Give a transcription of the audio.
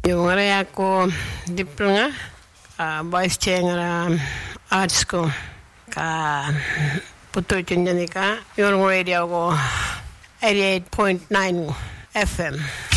Yung ngara ako diploma vice chair ngara arts ko ka puto chunjani ka yung radio ko 88.9 FM.